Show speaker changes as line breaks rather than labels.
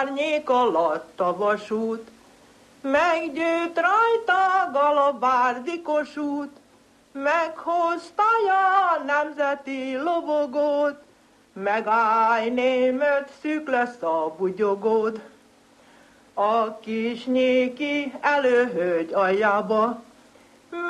árnyék alatt a vasút, meggyőtt rajta a galabárdi Kossuth, meghozta a nemzeti lobogót, megállj német, szűk lesz a bugyogód. A kis nyéki előhölgy aljába